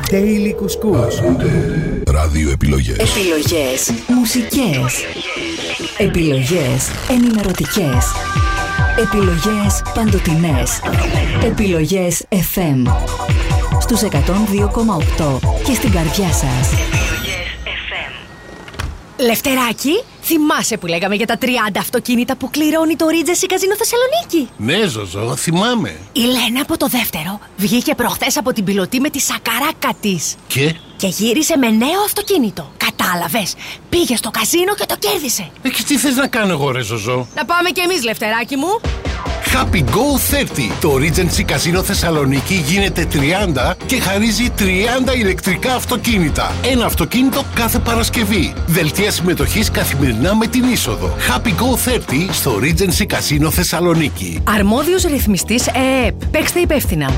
Daily Κουσκούς. Ράδιο επιλογές. Επιλογές μουσικές. Επιλογές ενημερωτικές. Επιλογές παντοτινές. Επιλογές FM. Στους 102,8 και στην καρδιά σας. Επιλογές FM. Λευτεράκη, θυμάσαι που λέγαμε για τα 30 αυτοκίνητα που κληρώνει το Regency Casino Θεσσαλονίκη? Ναι, Ζωζό, θυμάμαι. Η Λένα από το δεύτερο βγήκε προχθές από την πιλωτή με τη σακαράκα της. Και γύρισε με νέο αυτοκίνητο. Κατάλαβες, πήγε στο καζίνο και το κέρδισε. και τι θες να κάνω εγώ, ρε Ζωζό? Να πάμε κι εμείς, Λευτεράκη μου. Happy Go 30. Το Regency Casino Θεσσαλονίκη γίνεται 30 και χαρίζει 30 ηλεκτρικά αυτοκίνητα. Ένα αυτοκίνητο κάθε Παρασκευή. Δελτία συμμετοχής καθημερινά με την είσοδο. Happy Go 30 στο Regency Casino Θεσσαλονίκη. Αρμόδιος ρυθμιστής ΕΕΠ. Παίξτε υπεύθυνα.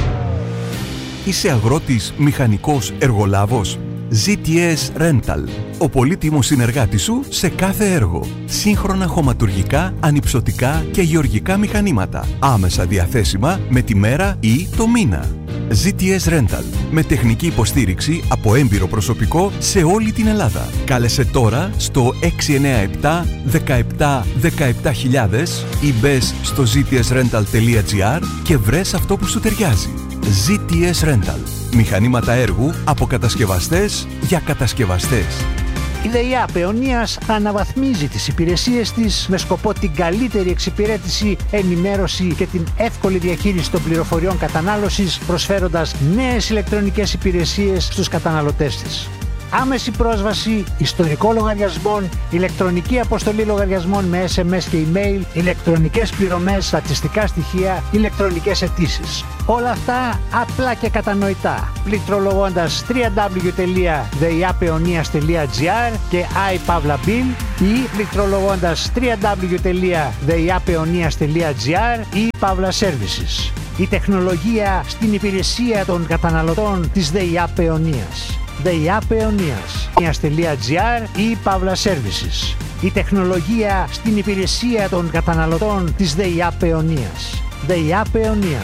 Είσαι αγρότης, μηχανικός, εργολάβος? ZTS Rental. Ο πολύτιμος συνεργάτης σου σε κάθε έργο. Σύγχρονα χωματουργικά, ανυψωτικά και γεωργικά μηχανήματα. Άμεσα διαθέσιμα με τη μέρα ή το μήνα. ZTS Rental. Με τεχνική υποστήριξη από έμπειρο προσωπικό σε όλη την Ελλάδα. Κάλεσε τώρα στο 697 17 17.000 ή μπες στο ztsrental.gr και βρες αυτό που σου ταιριάζει. ZTS Rental. Μηχανήματα έργου από κατασκευαστές για κατασκευαστές. Η ΔΕΙΑ Παιωνίας αναβαθμίζει τις υπηρεσίες της με σκοπό την καλύτερη εξυπηρέτηση, ενημέρωση και την εύκολη διαχείριση των πληροφοριών κατανάλωσης, προσφέροντας νέες ηλεκτρονικές υπηρεσίες στους καταναλωτές της. Άμεση πρόσβαση ιστορικών λογαριασμών, ηλεκτρονική αποστολή λογαριασμών με SMS και email, ηλεκτρονικές πληρωμές, στατιστικά στοιχεία, ηλεκτρονικές αιτήσεις. Όλα αυτά απλά και κατανοητά. Πληκτρολογώντας www.deiapeonias.gr και iPavlabil ή πληκτρολογώντας www.deiapeonias.gr ή Pavla Services. Η τεχνολογία στην υπηρεσία των καταναλωτών της ΔΕΙΑ Παιωνίας. ΔΕΙΑ Παιωνίας.gr ή Pavla Services. Η τεχνολογία στην υπηρεσία των καταναλωτών της ΔΕΙΑ Παιωνίας. ΔΕΙΑ Παιωνίας.